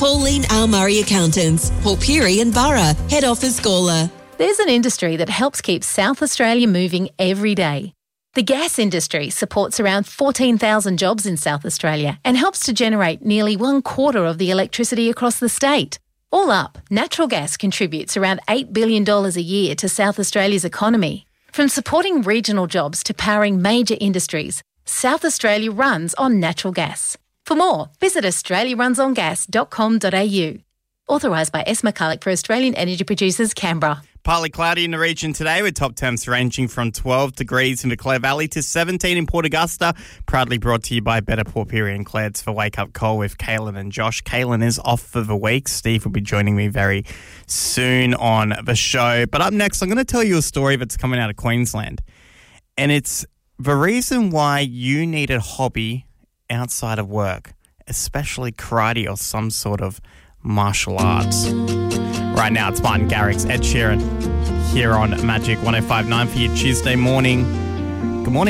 Pauline R. Murray Accountants, Port Pirie and Borough, Head Office Gawler. There's an industry that helps keep South Australia moving every day. The gas industry supports around 14,000 jobs in South Australia and helps to generate nearly 1/4 of the electricity across the state. All up, natural gas contributes around $8 billion a year to South Australia's economy. From supporting regional jobs to powering major industries, South Australia runs on natural gas. For more, visit australiarunsongas.com.au. Authorised by S. McCulloch for Australian Energy Producers, Canberra. Partly cloudy in the region today with top temps ranging from 12 degrees in the Clare Valley to 17 in Port Augusta. Proudly brought to you by Better Port Pirie and Claire's for Wake Up Call with Kaylin and Josh. Kaylin is off for the week. Steve will be joining me very soon on the show. But up next, I'm going to tell you a story that's coming out of Queensland. And it's the reason why you need a hobby outside of work, especially karate or some sort of martial arts. Right now, it's Martin Garrix, Ed Sheeran, here on Magic 105.9 for your Tuesday morning.